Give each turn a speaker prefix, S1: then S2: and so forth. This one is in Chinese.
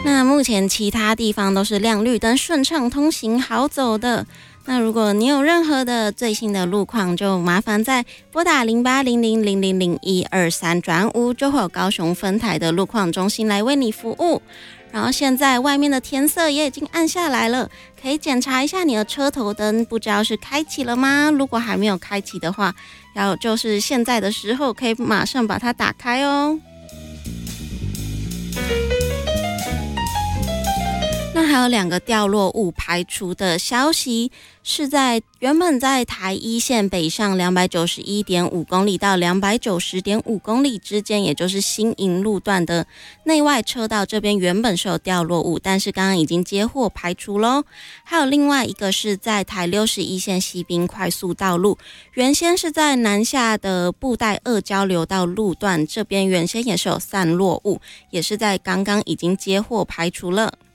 S1: 那目前其他地方都是亮绿灯，顺畅通行，好走的。那如果你有任何的最新的路况，就麻烦再拨打0800000123转5，就会有高雄分台的路况中心来为你服务。然后现在外面的天色也已经暗下来了，可以检查一下你的车头灯，不知道是开启了吗？如果还没有开启的话，就是现在的时候可以马上把它打开哦。那还有2个掉落物排除的消息，是原本在台一线北上 291.5 公里到 290.5 公里之间，也就是新营路段的内外车道这边原本是有掉落物，但是刚刚已经接获排除咯。还有另外一个是在台61线西滨快速道路，原先是在南下的布袋2交流道路段，这边原先也是有散落物，也是在刚刚已经接获排除了。